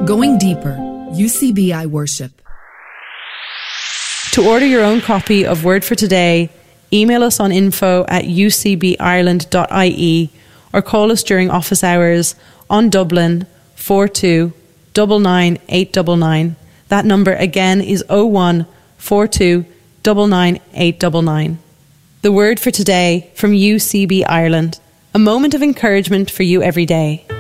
Going deeper, UCB Worship. To order your own copy of Word for Today, email us on info@ucbireland.ie or call us during office hours on Dublin 42 99 899. That number again is 01 42 99 899. The Word for Today from UCB Ireland. A moment of encouragement for you every day.